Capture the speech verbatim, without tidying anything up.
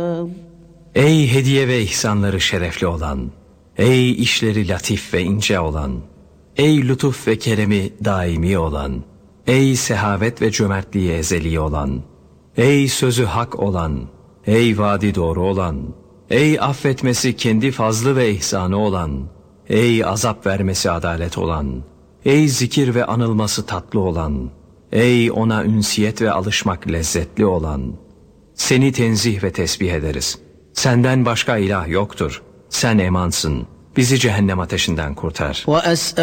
Ey hediye ve ihsanları şerefli olan, ey işleri latif ve ince olan, ey lütuf ve keremi daimi olan, ey sehavet ve cömertliği ezeli olan, ey sözü hak olan, ey vaadi doğru olan, ey affetmesi kendi fazlı ve ihsanı olan, ey azap vermesi adalet olan, ey zikir ve anılması tatlı olan, ey ona ünsiyet ve alışmak lezzetli olan, seni tenzih ve tesbih ederiz. Senden başka ilah yoktur. Sen emansın. Bizi cehennem ateşinden kurtar.